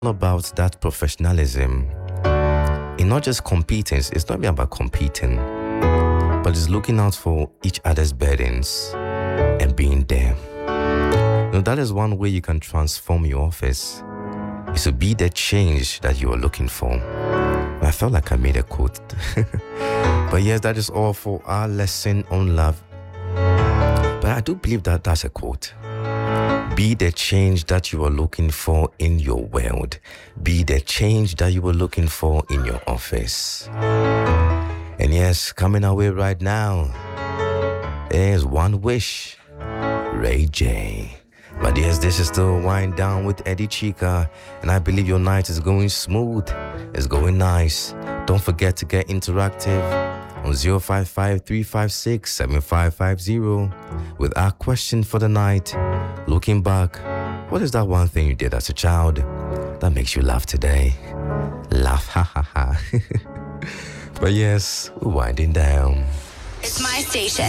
about that professionalism in not just competence. It's not even about competing, but it's looking out for each other's burdens and being there. That is one way you can transform your office, is to be the change that you are looking for. I felt like I made a quote. But yes, that is all for our lesson on love. But I do believe that that's a quote. Be the change that you are looking for in your world. Be the change that you are looking for in your office. And yes, coming our way right now is One Wish, Ray J. But yes, this is still Wind Down with Eddie Chica, and I believe your night is going smooth, it's going nice. Don't forget to get interactive on 055-356-7550 with our question for the night. Looking back, what is that one thing you did as a child that makes you laugh today? Laugh, ha ha ha. But yes, we're winding down. It's my station.